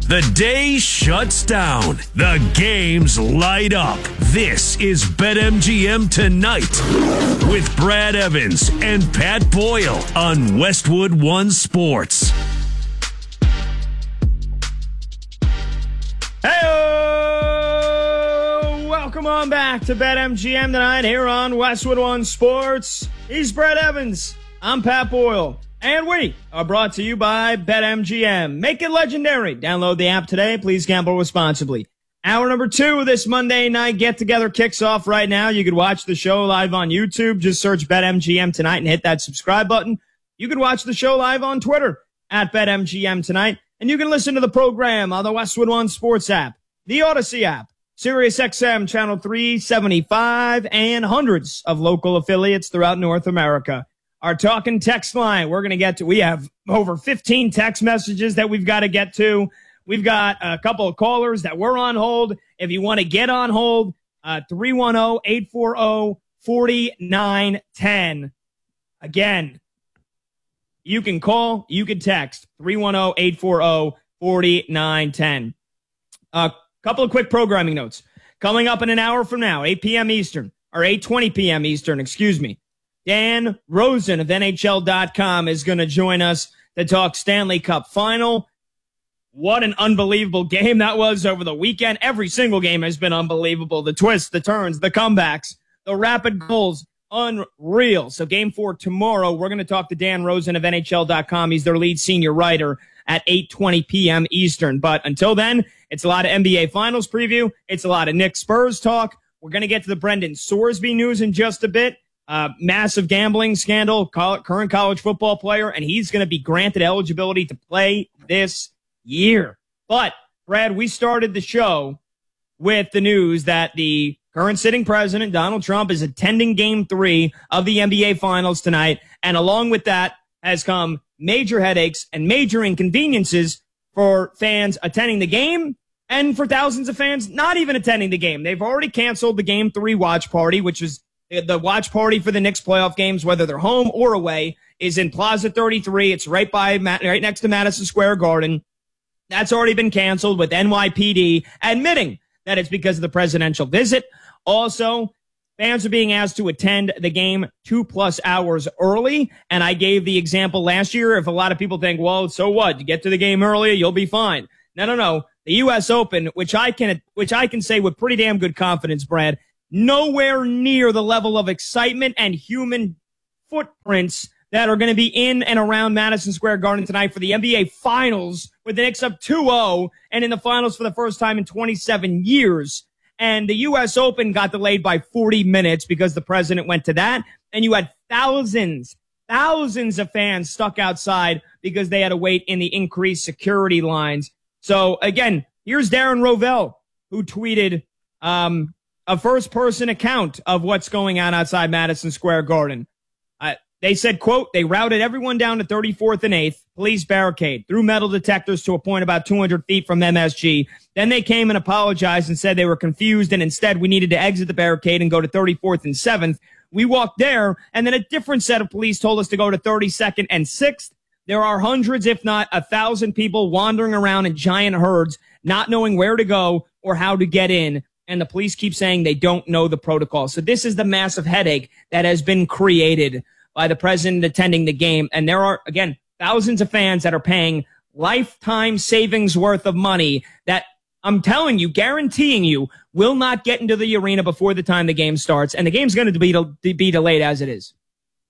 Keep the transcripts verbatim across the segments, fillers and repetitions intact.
The day shuts down. The games light up. This is BetMGM Tonight with Brad Evans and Pat Boyle on Westwood One Sports. Hey, welcome on back to BetMGM Tonight here on Westwood One Sports. He's Brad Evans. I'm Pat Boyle. And we are brought to you by BetMGM. Make it legendary. Download the app today. Please gamble responsibly. Hour number two of this Monday night get-together kicks off right now. You can watch the show live on YouTube. Just search BetMGM Tonight and hit that subscribe button. You can watch the show live on Twitter at BetMGM Tonight. And you can listen to the program on the Westwood One Sports app, the Odyssey app, SiriusXM Channel three seventy-five, and hundreds of local affiliates throughout North America. Our talking text line, we're going to get to, we have over fifteen text messages that we've got to get to. We've got a couple of callers that were on hold. If you want to get on hold, uh, three one zero, eight four zero, four nine one zero. Again, you can call, you can text, three one zero, eight four zero, four nine one zero. A couple of quick programming notes. Coming up in an hour from now, eight p.m. Eastern, or eight twenty p.m. Eastern, excuse me. Dan Rosen of N H L dot com is going to join us to talk Stanley Cup Final. What an unbelievable game that was over the weekend. Every single game has been unbelievable. The twists, the turns, the comebacks, the rapid goals, unreal. So game four tomorrow, we're going to talk to Dan Rosen of N H L dot com. He's their lead senior writer at eight twenty p.m. Eastern. But until then, it's a lot of N B A Finals preview. It's a lot of Knicks Spurs talk. We're going to get to the Brendan Sorsby news in just a bit. Uh, massive gambling scandal, col- current college football player, and he's going to be granted eligibility to play this year. But, Brad, we started the show with the news that the current sitting president, Donald Trump, is attending game three of the N B A Finals tonight. And along with that has come major headaches and major inconveniences for fans attending the game and for thousands of fans not even attending the game. They've already canceled the game three watch party, which is the watch party for the Knicks playoff games, whether they're home or away, is in Plaza thirty-three. It's right by, right next to Madison Square Garden. That's already been canceled, with N Y P D admitting that it's because of the presidential visit. Also, fans are being asked to attend the game two plus hours early. And I gave the example last year. If a lot of people think, well, so what? You get to the game earlier, you'll be fine. No, no, no. The U S Open, which I can, which I can say with pretty damn good confidence, Brad, nowhere near the level of excitement and human footprints that are going to be in and around Madison Square Garden tonight for the N B A Finals, with the Knicks up two oh and in the finals for the first time in twenty-seven years. And the U S Open got delayed by forty minutes because the president went to that. And you had thousands, thousands of fans stuck outside because they had to wait in the increased security lines. So again, here's Darren Rovell, who tweeted, um, a first-person account of what's going on outside Madison Square Garden. Uh, they said, quote, they routed everyone down to thirty-fourth and eighth, police barricade, threw metal detectors to a point about two hundred feet from M S G. Then they came and apologized and said they were confused, and instead we needed to exit the barricade and go to thirty-fourth and seventh. We walked there, and then a different set of police told us to go to thirty-second and sixth. There are hundreds, if not a thousand people wandering around in giant herds, not knowing where to go or how to get in. And the police keep saying they don't know the protocol. So this is the massive headache that has been created by the president attending the game. And there are, again, thousands of fans that are paying lifetime savings worth of money that I'm telling you, guaranteeing you, will not get into the arena before the time the game starts. And the game's going to be, de- be delayed as it is.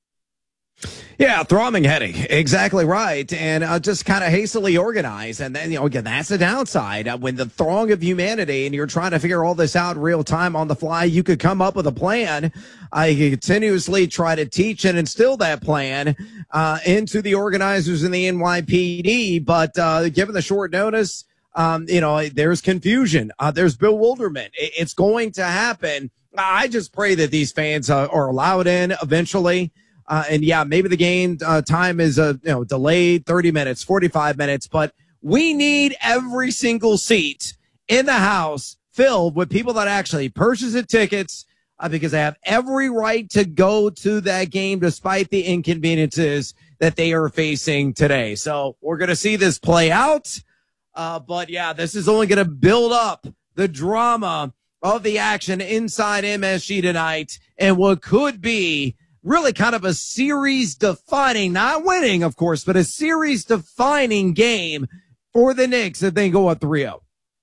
Yeah, throbbing headache. Exactly right. And uh, just kind of hastily organized. And then, you know, again, that's the downside. Uh, when the throng of humanity and you're trying to figure all this out in real time on the fly, you could come up with a plan. I uh, continuously try to teach and instill that plan uh, into the organizers in the N Y P D. But uh, given the short notice, um, you know, there's confusion. Uh, there's bewilderment. It, it's going to happen. I just pray that these fans uh, are allowed in eventually. Uh, and yeah, maybe the game uh, time is uh, you know delayed thirty minutes, forty-five minutes, but we need every single seat in the house filled with people that actually purchase the tickets uh, because they have every right to go to that game despite the inconveniences that they are facing today. So we're going to see this play out. Uh, but yeah, this is only going to build up the drama of the action inside M S G tonight, and what could be really kind of a series defining, not winning, of course, but a series defining game for the Knicks if they go up three oh.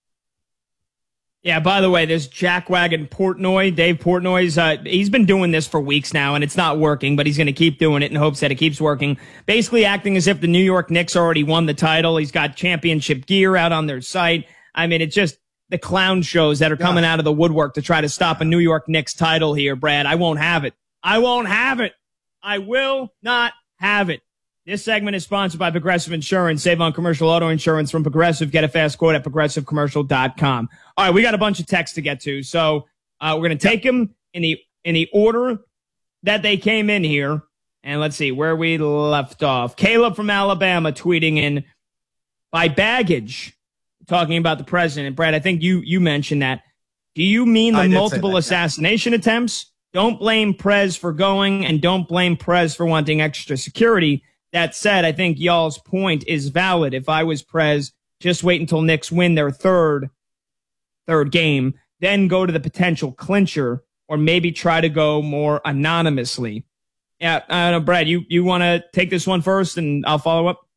Yeah, by the way, this jackwagon Portnoy, Dave Portnoy's, uh, he's been doing this for weeks now, and it's not working, but he's going to keep doing it in hopes that it keeps working. Basically acting as if the New York Knicks already won the title. He's got championship gear out on their site. I mean, it's just the clown shows that are coming yeah. out of the woodwork to try to stop a New York Knicks title here, Brad. I won't have it. I won't have it. I will not have it. This segment is sponsored by Progressive Insurance. Save on commercial auto insurance from Progressive. Get a fast quote at progressive commercial dot com. All right, we got a bunch of texts to get to, so uh, we're going to take them in the in the order that they came in here. And let's see where we left off. Caleb from Alabama tweeting in, by baggage, talking about the president. Brad, I think you you mentioned that. Do you mean the multiple that, assassination yeah. attempts? Don't blame Prez for going, and don't blame Prez for wanting extra security. That said, I think y'all's point is valid. If I was Prez, just wait until Knicks win their third third game, then go to the potential clincher, or maybe try to go more anonymously. Yeah, I don't know, Brad, you, you want to take this one first, and I'll follow up?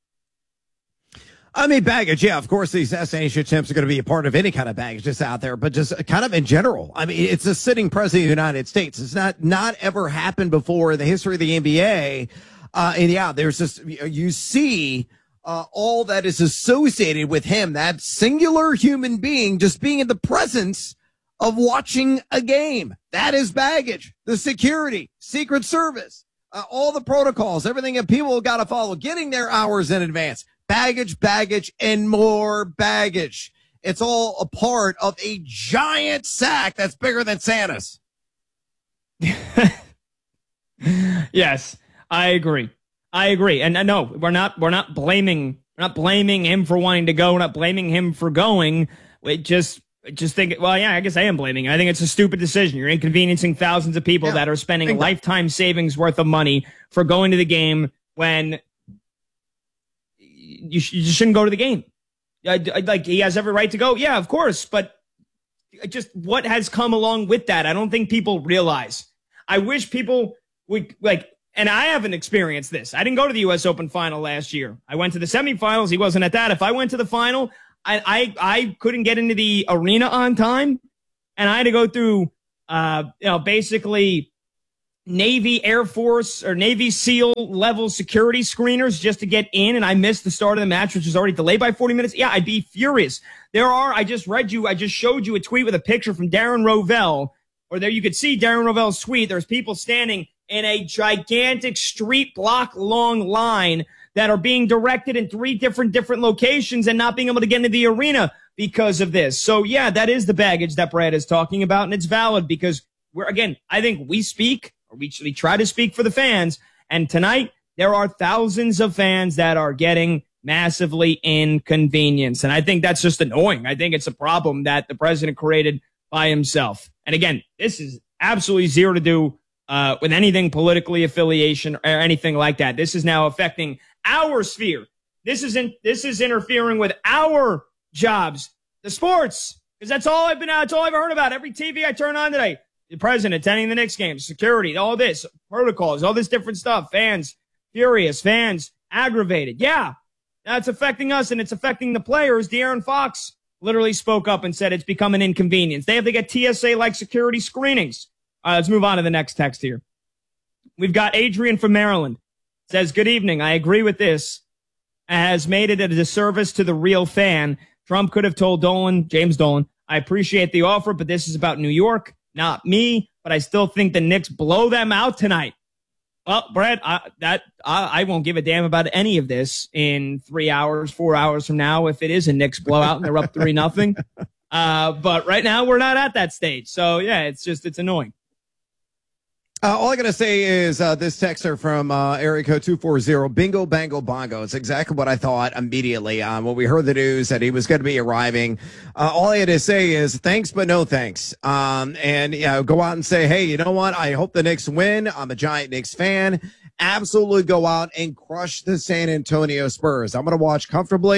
I mean, baggage, yeah, of course, these assassination attempts are going to be a part of any kind of baggage that's out there, but just kind of in general. I mean, it's a sitting president of the United States. It's not, not ever happened before in the history of the N B A. Uh, and yeah, there's just, you see, uh, all that is associated with him, that singular human being just being in the presence of watching a game. That is baggage. The security, Secret Service, uh, all the protocols, everything that people got to follow, getting their hours in advance, baggage, baggage, and more baggage. It's all a part of a giant sack that's bigger than Santa's. Yes. I agree. I agree. And uh, no, we're not, we're not blaming, we're not blaming him for wanting to go. We're not blaming him for going. We just, just think, well, yeah, I guess I am blaming him. I think it's a stupid decision. You're inconveniencing thousands of people yeah, that are spending lifetime savings worth of money for going to the game when you, sh- you just shouldn't go to the game. I, I, like, he has every right to go. Yeah, of course. But just what has come along with that, I don't think people realize. I wish people would, like, and I haven't experienced this. I didn't go to the U S Open final last year. I went to the semifinals. He wasn't at that. If I went to the final, I I, I couldn't get into the arena on time, and I had to go through, uh, you know, basically Navy, Air Force, or Navy SEAL level security screeners just to get in, and I missed the start of the match, which was already delayed by forty minutes. Yeah, I'd be furious. There are, I just read you, I just showed you a tweet with a picture from Darren Rovell, or there you could see Darren Rovell's tweet. There's people standing in a gigantic street block long line that are being directed in three different different locations and not being able to get into the arena because of this. So yeah, that is the baggage that Brad is talking about, and it's valid because we're, again, I think we speak, or we, we try to speak for the fans, and tonight there are thousands of fans that are getting massively inconvenienced, and I think that's just annoying. I think it's a problem that the president created by himself. And again, this is absolutely zero to do Uh, with anything politically affiliation or anything like that. This is now affecting our sphere. This isn't, this is interfering with our jobs, the sports, because that's all I've been, that's all I've heard about. Every T V I turn on today, the president attending the Knicks games, security, all this, protocols, all this different stuff. Fans furious, fans aggravated. Yeah, that's affecting us, and it's affecting the players. De'Aaron Fox literally spoke up and said it's become an inconvenience. They have to get T S A-like security screenings. Uh, let's move on to the next text here. We've got Adrian from Maryland. Says, good evening. I agree with this. Has made it a disservice to the real fan. Trump could have told Dolan, James Dolan, I appreciate the offer, but this is about New York, not me. But I still think the Knicks blow them out tonight. Well, Brad, I, that I, I won't give a damn about any of this in three hours, four hours from now if it is a Knicks blowout and they're up three nothing. Uh, but right now we're not at that stage. So yeah, it's just it's annoying. Uh, all I got to say is uh, this texter from uh, area code two four zero, bingo, bango, bongo. It's exactly what I thought immediately um, when we heard the news that he was going to be arriving. Uh, all I had to say is thanks, but no thanks. Um, and you know, go out and say, hey, you know what? I hope the Knicks win. I'm a giant Knicks fan. Absolutely go out and crush the San Antonio Spurs. I'm going to watch comfortably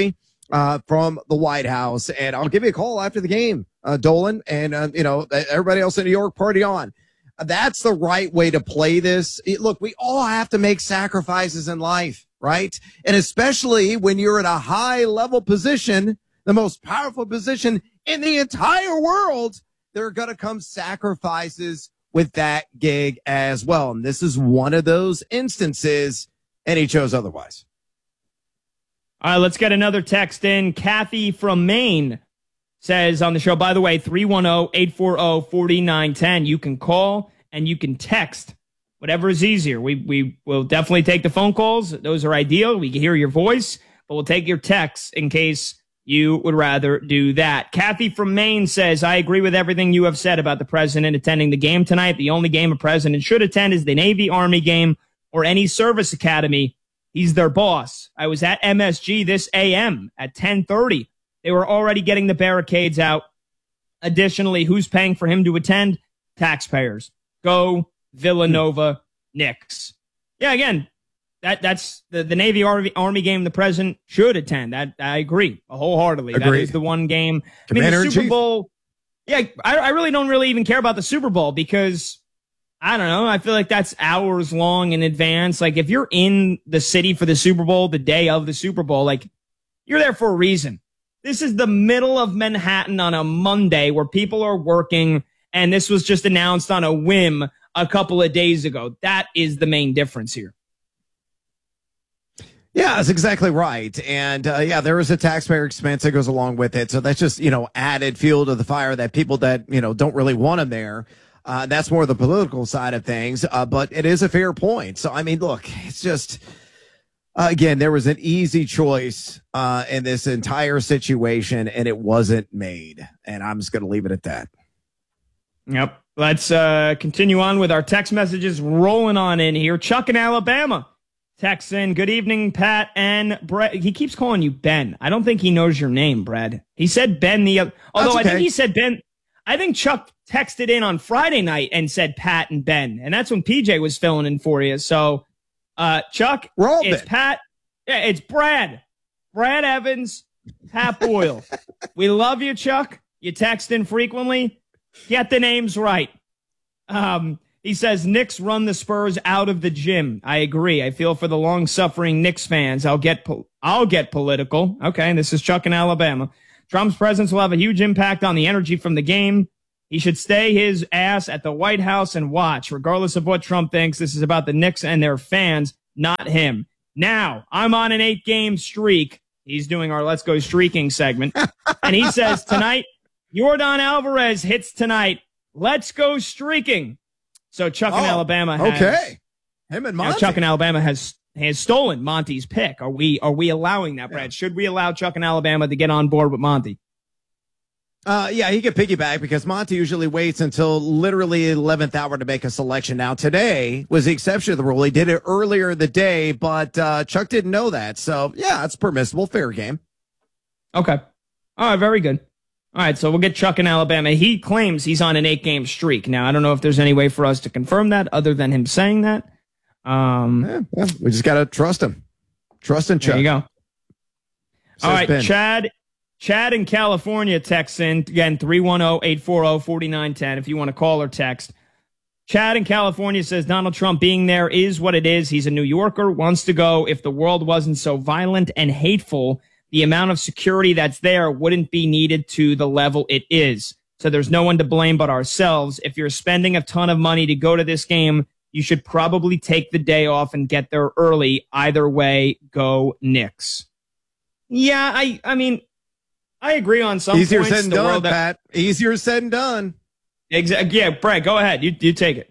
uh, from the White House. And I'll give you a call after the game, uh, Dolan, and, uh, you know, everybody else in New York, party on. That's the right way to play this. Look, we all have to make sacrifices in life, right? And especially when you're in a high level position, the most powerful position in the entire world, there are going to come sacrifices with that gig as well. And this is one of those instances, and he chose otherwise. All right, let's get another text in. Kathy from Maine says on the show, by the way, three one zero, eight four zero, four nine one zero. You can call and you can text, whatever is easier. We we will definitely take the phone calls. Those are ideal. We can hear your voice, but we'll take your texts in case you would rather do that. Kathy from Maine says, I agree with everything you have said about the president attending the game tonight. The only game a president should attend is the Navy Army game or any service academy. He's their boss. I was at M S G this A M at ten thirty. They were already getting the barricades out. Additionally, who's paying for him to attend? Taxpayers. Go Villanova Knicks. Yeah, again, that that's the, the Navy Army, Army game the president should attend. That I agree wholeheartedly. Agreed. That is the one game. Commander I mean, the Super Bowl. Yeah, I, I really don't really even care about the Super Bowl because I don't know. I feel like that's hours long in advance. Like if you're in the city for the Super Bowl, the day of the Super Bowl, like you're there for a reason. This is the middle of Manhattan on a Monday where people are working, and this was just announced on a whim a couple of days ago. That is the main difference here. Yeah, that's exactly right. And, uh, yeah, there is a taxpayer expense that goes along with it. So that's just, you know, added fuel to the fire that people that, you know, don't really want them there. Uh, that's more the political side of things. Uh, but it is a fair point. So, I mean, look, it's just, uh, again, there was an easy choice uh, in this entire situation, and it wasn't made. And I'm just going to leave it at that. Yep. Let's uh, continue on with our text messages rolling on in here. Chuck in Alabama. Text in, good evening, Pat and Brett. He keeps calling you Ben. I don't think he knows your name, Brad. He said Ben the other, although okay. I think he said Ben. I think Chuck texted in on Friday night and said Pat and Ben, and that's when P J was filling in for you. So, uh, Chuck, it's Ben. Pat. Yeah, it's Brad. Brad Evans, Pat Boyle. We love you, Chuck. You text in frequently. Get the names right. Um, He says, Knicks run the Spurs out of the gym. I agree. I feel for the long-suffering Knicks fans. I'll get po- I'll get political. Okay, this is Chuck in Alabama. Trump's presence will have a huge impact on the energy from the game. He should stay his ass at the White House and watch. Regardless of what Trump thinks, this is about the Knicks and their fans, not him. Now, I'm on an eight-game streak. He's doing our Let's Go Streaking segment. And he says, tonight, Yordan Alvarez hits tonight. Let's go streaking. So Chuck oh, in Alabama has okay. Him and Monty. Chuck in Alabama has has stolen Monty's pick. Are we are we allowing that, Brad? Yeah. Should we allow Chuck in Alabama to get on board with Monty? Uh, yeah, he could piggyback because Monty usually waits until literally eleventh hour to make a selection. Now today was the exception of the rule. He did it earlier in the day, but uh, Chuck didn't know that. So yeah, it's permissible, fair game. Okay, all right, very good. All right, so we'll get Chuck in Alabama. He claims he's on an eight-game streak. Now, I don't know if there's any way for us to confirm that other than him saying that. Um, yeah, yeah, we just got to trust him. Trust in Chuck. There you go. Says All right, Ben. Chad Chad in California texts in, again, three one zero, eight four zero, four nine one zero if you want to call or text. Chad in California says Donald Trump being there is what it is. He's a New Yorker, wants to go. If the world wasn't so violent and hateful, the amount of security that's there wouldn't be needed to the level it is. So there's no one to blame but ourselves. If you're spending a ton of money to go to this game, you should probably take the day off and get there early. Either way, go Knicks. Yeah, I I mean, I agree on some Easier points. said than done, that, Pat. Easier said than done. Exactly. Yeah, Brad, go ahead. You you take it.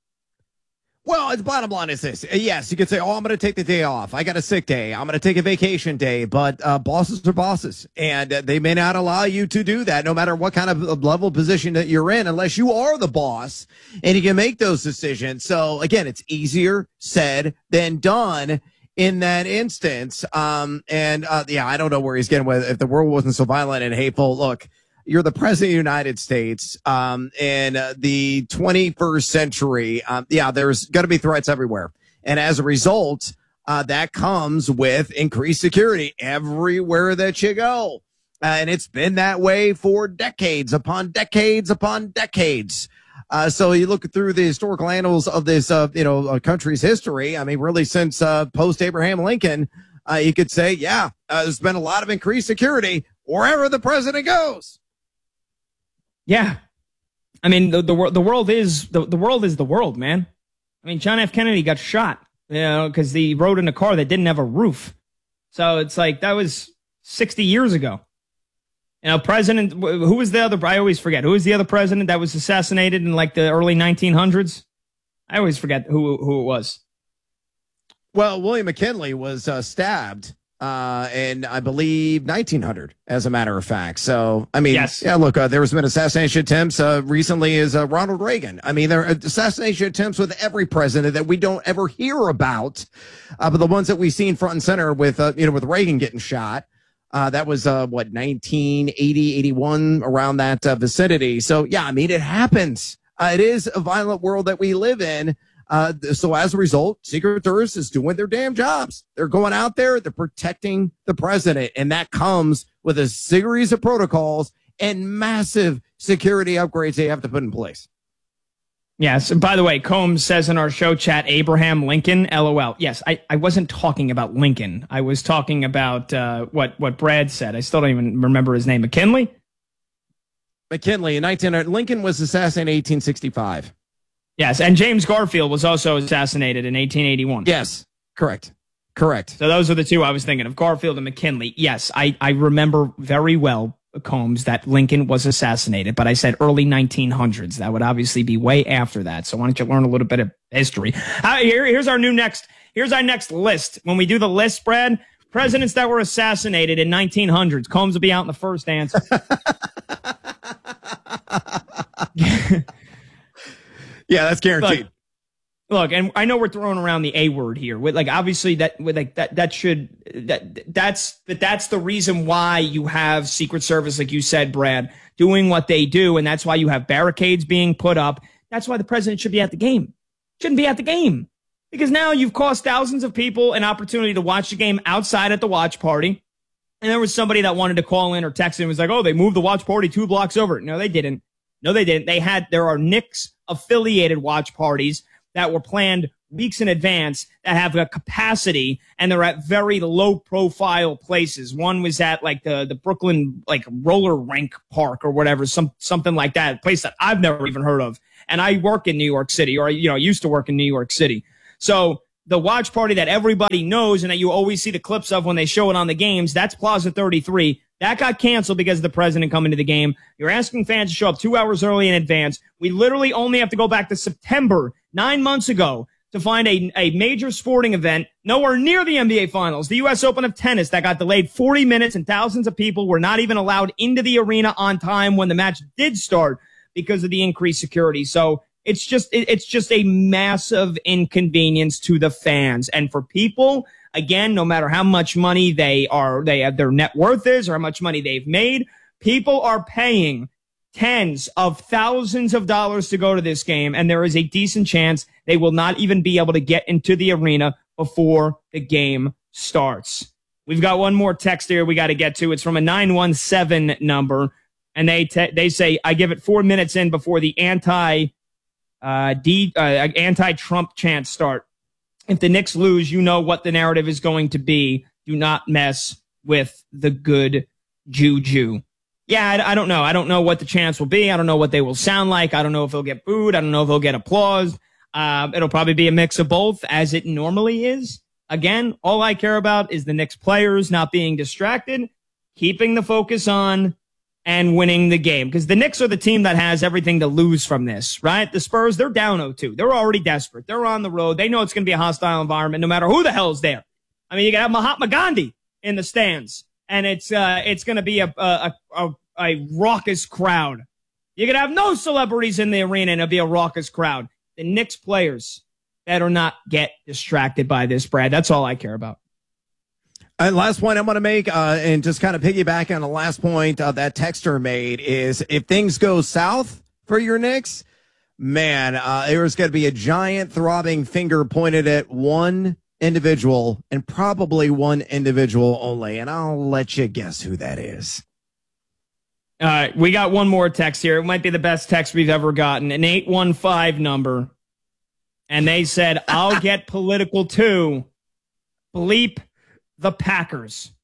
Well, the bottom line is this. Yes, you could say, oh, I'm going to take the day off. I got a sick day. I'm going to take a vacation day. But uh, bosses are bosses, and uh, they may not allow you to do that no matter what kind of level position that you're in unless you are the boss and you can make those decisions. So, again, it's easier said than done in that instance. Um, and, uh, yeah, I don't know where he's getting with. If the world wasn't so violent and hateful, look. You're the president of the United States, um, in uh, the twenty-first century. Um, yeah, there's going to be threats everywhere. And as a result, uh, that comes with increased security everywhere that you go. Uh, and it's been that way for decades upon decades upon decades. Uh, so you look through the historical annals of this, uh, you know, uh, country's history. I mean, really since uh, post Abraham Lincoln, uh, you could say, yeah, uh, there's been a lot of increased security wherever the president goes. Yeah. I mean, the, the, the world is the, the world is the world, man. I mean, John F. Kennedy got shot, you know, because he rode in a car that didn't have a roof. So it's like that was sixty years ago. You know, president, who was the other, I always forget, who was the other president that was assassinated in like the early nineteen hundreds? I always forget who who it was. Well, William McKinley was uh, stabbed uh, in, I believe, nineteen hundred, as a matter of fact. So, I mean, yes. yeah, look, uh, there's been assassination attempts uh, recently as uh, Ronald Reagan. I mean, there are assassination attempts with every president that we don't ever hear about. Uh, but the ones that we've seen front and center with, uh, you know, with Reagan getting shot. Uh, that was, uh, what, nineteen eighty, eighty-one, around that uh, vicinity. So, yeah, I mean, it happens. Uh, it is a violent world that we live in. Uh, so as a result, Secret Service is doing their damn jobs. They're going out there. They're protecting the president. And that comes with a series of protocols and massive security upgrades they have to put in place. Yes. And by the way, Combs says in our show chat, Abraham Lincoln, LOL. Yes, I, I wasn't talking about Lincoln. I was talking about uh, what, what Brad said. I still don't even remember his name. McKinley? McKinley in nineteen hundred. Lincoln was assassinated in eighteen sixty-five. Yes, and James Garfield was also assassinated in eighteen eighty-one. Yes, correct. Correct. So those are the two I was thinking of, Garfield and McKinley. Yes, I, I remember very well, Combs, that Lincoln was assassinated, but I said early nineteen hundreds. That would obviously be way after that. So why don't you learn a little bit of history? Uh, here, here's our new next. Here's our next list. When we do the list, Brad, presidents that were assassinated in nineteen hundreds. Combs will be out in the first answer. Yeah, that's guaranteed. Look, look, and I know we're throwing around the A word here. With like obviously that with like that that should that that's that that's the reason why you have Secret Service, like you said, Brad, doing what they do, and that's why you have barricades being put up. That's why the president should be at the game. Shouldn't be at the game. Because now you've cost thousands of people an opportunity to watch the game outside at the watch party. And there was somebody that wanted to call in or text in and was like, oh, they moved the watch party two blocks over. No, they didn't. No, they didn't. They had, there are Knicks affiliated watch parties that were planned weeks in advance that have a capacity, and they're at very low profile places. One was at like the, the Brooklyn, like roller rink park or whatever, some, something like that, a place that I've never even heard of. And I work in New York City, or, you know, used to work in New York City. So the watch party that everybody knows and that you always see the clips of when they show it on the games, that's Plaza thirty-three. That got canceled because of the president coming to the game. You're asking fans to show up two hours early in advance. We literally only have to go back to September, nine months ago, to find a, a major sporting event nowhere near the N B A Finals, the U S Open of tennis, that got delayed forty minutes, and thousands of people were not even allowed into the arena on time when the match did start because of the increased security. So it's just it, it's just a massive inconvenience to the fans. And for people, again, no matter how much money they are, they have their net worth is, or how much money they've made, people are paying tens of thousands of dollars to go to this game, and there is a decent chance they will not even be able to get into the arena before the game starts. We've got one more text here we got to get to. It's from a nine one seven number, and they te- they say, I give it four minutes in before the anti uh, D, uh, anti-Trump chants start. If the Knicks lose, you know what the narrative is going to be. Do not mess with the good juju. Yeah, I, I don't know. I don't know what the chants will be. I don't know what they will sound like. I don't know if they'll get booed. I don't know if they'll get applause. Um, it'll probably be a mix of both, as it normally is. Again, all I care about is the Knicks players not being distracted, keeping the focus on, and winning the game. Because the Knicks are the team that has everything to lose from this, right? The Spurs, they're down oh two. They're already desperate. They're on the road. They know it's going to be a hostile environment no matter who the hell's there. I mean, you can have Mahatma Gandhi in the stands, and it's uh, it's going to be a, a, a, a raucous crowd. You can have no celebrities in the arena, and it'll be a raucous crowd. The Knicks players better not get distracted by this, Brad. That's all I care about. And last point I want to make, uh, and just kind of piggyback on the last point uh, that texter made, is if things go south for your Knicks, man, uh, there's going to be a giant throbbing finger pointed at one individual and probably one individual only. And I'll let you guess who that is. All right, we got one more text here. It might be the best text we've ever gotten. An eight one five number. And they said, I'll get political too. Bleep the Packers.